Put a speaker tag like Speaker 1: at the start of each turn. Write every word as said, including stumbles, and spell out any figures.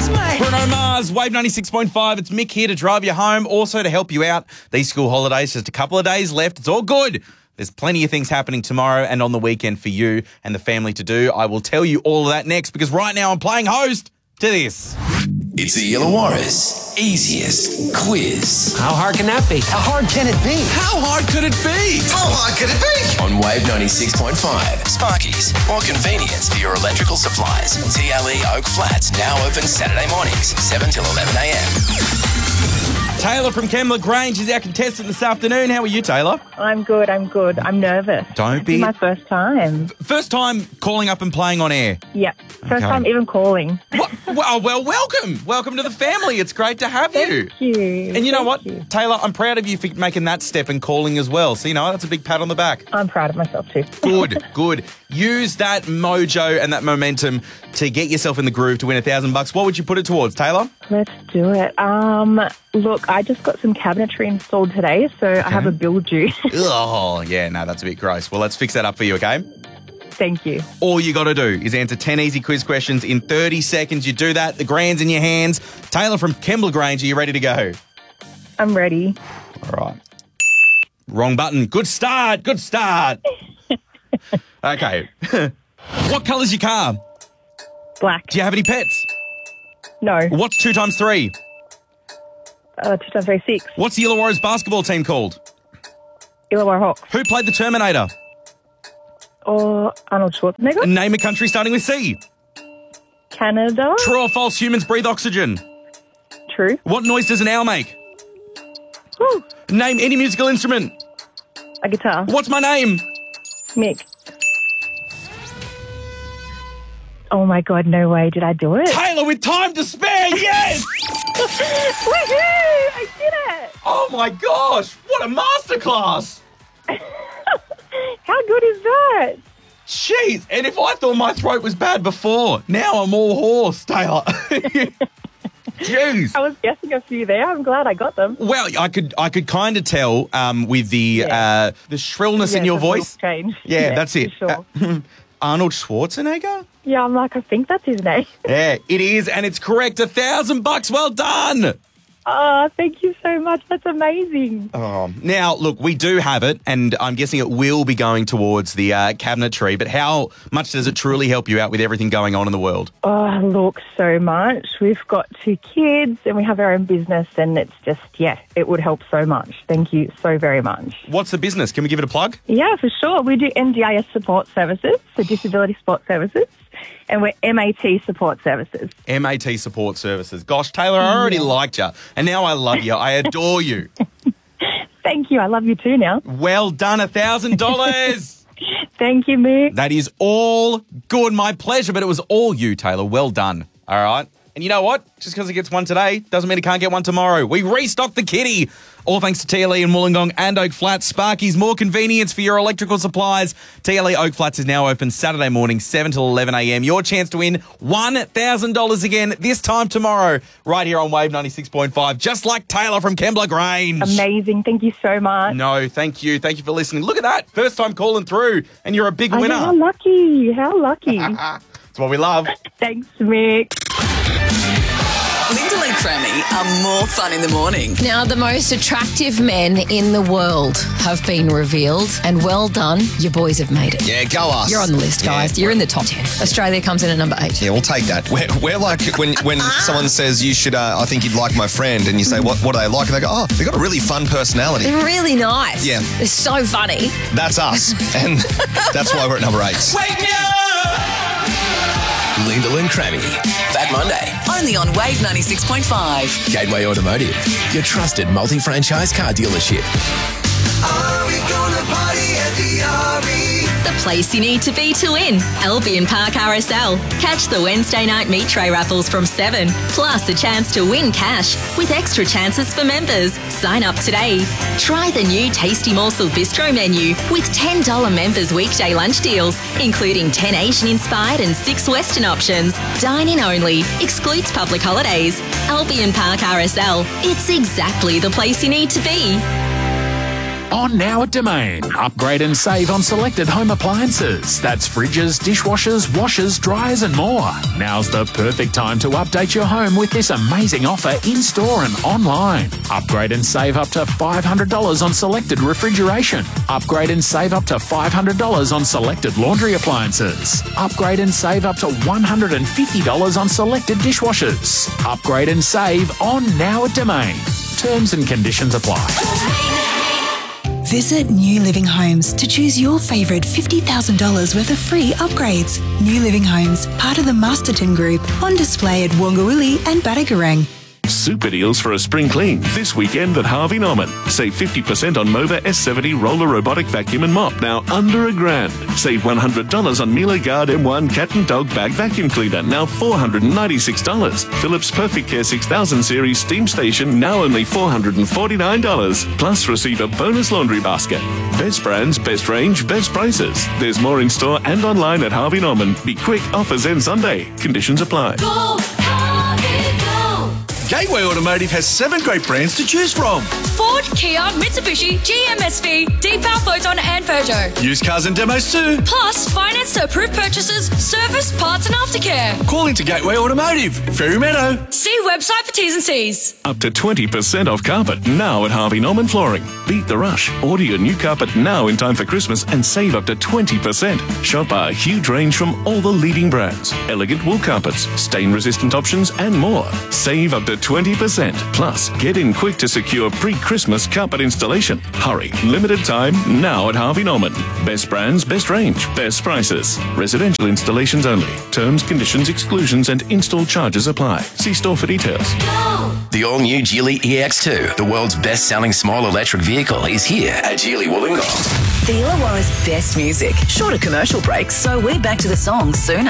Speaker 1: Bruno Mars, Wave ninety-six point five. It's Mick here to drive you home, also to help you out. These school holidays, just a couple of days left. It's all good. There's plenty of things happening tomorrow and on the weekend for you and the family to do. I will tell you all of that next because right now I'm playing host to this.
Speaker 2: It's the Illawarra's easiest quiz.
Speaker 3: How hard can that be?
Speaker 4: How hard can it be?
Speaker 1: How hard could it be?
Speaker 4: How hard could it be?
Speaker 2: On Wave ninety-six point five, Sparky's, more convenience for your electrical supplies. T L E Oak Flats, now open Saturday mornings, seven till eleven a m.
Speaker 1: Taylor from Kembla Grange is our contestant this afternoon. How are you, Taylor?
Speaker 5: I'm good, I'm good. I'm nervous.
Speaker 1: Don't be.
Speaker 5: It's my first time.
Speaker 1: First time calling up and playing on air.
Speaker 5: Yeah, first
Speaker 1: Okay.
Speaker 5: time even calling.
Speaker 1: What? Well, well, welcome. Welcome to the family. It's great to have you.
Speaker 5: Thank you.
Speaker 1: And you know
Speaker 5: Thank
Speaker 1: what,
Speaker 5: you.
Speaker 1: Taylor, I'm proud of you for making that step and calling as well. So, you know, that's a big pat on the back.
Speaker 5: I'm proud of myself too.
Speaker 1: Good, good. Use that mojo and that momentum to get yourself in the groove to win a thousand bucks. What would you put it towards, Taylor?
Speaker 5: Let's do it. Um, look, I just got some cabinetry installed today, so I have a bill due.
Speaker 1: Oh, yeah, no, that's a bit gross. Well, let's fix that up for you, okay?
Speaker 5: Thank you.
Speaker 1: All you got to do is answer ten easy quiz questions in thirty seconds. You do that, the grand's in your hands. Taylor from Kembla Grange, are you ready to go?
Speaker 5: I'm ready.
Speaker 1: All right. Wrong button. Good start. Good start. Okay. What colour's your car?
Speaker 5: Black.
Speaker 1: Do you have any pets?
Speaker 5: No.
Speaker 1: What's two times three?
Speaker 5: Uh, two times three, six.
Speaker 1: What's the Illawarra's basketball team called?
Speaker 5: Illawarra Hawks.
Speaker 1: Who played the Terminator?
Speaker 5: Or Arnold Schwarzenegger.
Speaker 1: Name a country starting with C.
Speaker 5: Canada.
Speaker 1: True or false, humans breathe oxygen?
Speaker 5: True.
Speaker 1: What noise does an owl make?
Speaker 5: Woo.
Speaker 1: Name any musical instrument.
Speaker 5: A guitar.
Speaker 1: What's my name?
Speaker 5: Mick. Oh my God, no way. Did I do it?
Speaker 1: Taylor with time to spare, yes!
Speaker 5: Woohoo! I did it!
Speaker 1: Oh my gosh, what a masterclass!
Speaker 5: How good is that?
Speaker 1: Jeez, and if I thought my throat was bad before, now I'm all hoarse, Taylor. Jeez.
Speaker 5: I was guessing a few there. I'm glad I got them.
Speaker 1: Well, I could I could kind of tell um, with the
Speaker 5: Yeah.
Speaker 1: uh, the shrillness
Speaker 5: Yeah,
Speaker 1: in your
Speaker 5: it's a little
Speaker 1: voice.
Speaker 5: Change.
Speaker 1: Yeah, that's it.
Speaker 5: for Sure.
Speaker 1: Uh, Arnold Schwarzenegger?
Speaker 5: Yeah, I'm like, I think that's his name.
Speaker 1: Yeah, it is, and it's correct. A thousand bucks. Well done.
Speaker 5: Oh, thank you so much. That's amazing.
Speaker 1: Oh, now, look, we do have it, and I'm guessing it will be going towards the uh, cabinetry, but how much does it truly help you out with everything going on in the world?
Speaker 5: Oh, look, so much. We've got two kids and we have our own business, and it's just, yeah, it would help so much. Thank you so very much.
Speaker 1: What's the business? Can we give it a plug?
Speaker 5: Yeah, for sure. We do N D I S support services, so disability support services, and we're M A T support services.
Speaker 1: M A T Support Services. Gosh, Taylor, I already liked you, and now I love you. I adore you.
Speaker 5: Thank you. I love you too now.
Speaker 1: Well done, a thousand dollars.
Speaker 5: Thank you, Mick.
Speaker 1: That is all good. My pleasure, but it was all you, Taylor. Well done. All right. And you know what? Just because it gets one today doesn't mean it can't get one tomorrow. We restocked the kitty. All thanks to T L E and Wollongong and Oak Flats. Sparky's, more convenience for your electrical supplies. T L E Oak Flats is now open Saturday morning, seven till eleven a m. Your chance to win one thousand dollars again, this time tomorrow, right here on Wave ninety-six point five, just like Taylor from Kembla Grange.
Speaker 5: Amazing. Thank you so much.
Speaker 1: No, thank you. Thank you for listening. Look at that. First time calling through, and you're a big
Speaker 5: I
Speaker 1: winner.
Speaker 5: know, how lucky. How lucky.
Speaker 1: That's what we love.
Speaker 5: Thanks, Mick.
Speaker 6: Lyndall and Crammy are more fun in the morning.
Speaker 7: Now, the most attractive men in the world have been revealed, and well done, your boys have made it.
Speaker 8: Yeah, go us.
Speaker 7: You're on the list, guys.
Speaker 8: Yeah.
Speaker 7: You're in the top ten. Australia comes in at number eight.
Speaker 8: Yeah, we'll take that. We're, we're like when when someone says you should, uh, I think you'd like my friend, and you say, what, what do they like? And they go, oh, they've got a really fun personality.
Speaker 7: They're really nice.
Speaker 8: Yeah.
Speaker 7: They're so funny.
Speaker 8: That's us. And that's why we're at number eight.
Speaker 2: Wake me up! Lyndall and Crammy. That Monday.
Speaker 6: Only on Wave ninety-six point five.
Speaker 2: Gateway Automotive, your trusted multi-franchise car dealership.
Speaker 4: Are we gonna party at the R E?
Speaker 9: The place you need to be to win. Albion Park R S L. Catch the Wednesday night meat tray raffles from seven. Plus a chance to win cash with extra chances for members. Sign up today. Try the new Tasty Morsel Bistro menu with ten dollars members weekday lunch deals, including ten Asian-inspired and six Western options. Dine-in only. Excludes public holidays. Albion Park R S L. It's exactly the place you need to be.
Speaker 3: On now at Domain. Upgrade and save on selected home appliances. That's fridges, dishwashers, washers, dryers and more. Now's the perfect time to update your home with this amazing offer in-store and online. Upgrade and save up to five hundred dollars on selected refrigeration. Upgrade and save up to five hundred dollars on selected laundry appliances. Upgrade and save up to one hundred fifty dollars on selected dishwashers. Upgrade and save on now at Domain. Terms and conditions apply.
Speaker 10: Visit New Living Homes to choose your favourite fifty thousand dollars worth of free upgrades. New Living Homes, part of the Masterton Group, on display at Wongawilli and Badagarang.
Speaker 11: Super deals for a spring clean this weekend at Harvey Norman. Save fifty percent on Mova S seventy roller robotic vacuum and mop, now under a grand. Save one hundred dollars on Miele Guard M one cat and dog bag vacuum cleaner, now four hundred ninety-six dollars. Philips Perfect Care six thousand series steam station, now only four hundred forty-nine dollars. Plus receive a bonus laundry basket. Best brands, best range, best prices. There's more in store and online at Harvey Norman. Be quick, offers end Sunday. Conditions apply.
Speaker 12: Go, Harvey, go. Gateway Automotive has seven great brands to choose from.
Speaker 13: Ford, Kia, Mitsubishi, G M S V, Deepal, Photon and Peugeot.
Speaker 12: Used cars and demos too.
Speaker 13: Plus, finance to approved purchases, service, parts and aftercare.
Speaker 12: Call into Gateway Automotive, Ferry Meadow.
Speaker 13: See website for T's and C's.
Speaker 11: Up to twenty percent off carpet now at Harvey Norman Flooring. Beat the rush. Order your new carpet now in time for Christmas and save up to twenty percent. Shop our huge range from all the leading brands. Elegant wool carpets, stain-resistant options and more. Save up to twenty percent. Plus, get in quick to secure pre-Christmas carpet installation. Hurry. Limited time now at Harvey Norman. Best brands, best range, best prices. Residential installations only. Terms, conditions, exclusions and install charges apply. See store for details.
Speaker 2: The all-new Geely E X two, the world's best-selling small electric vehicle, is here at Geely Wollongong.
Speaker 6: The Illawarra's best music. Shorter commercial breaks, so we're back to the songs sooner.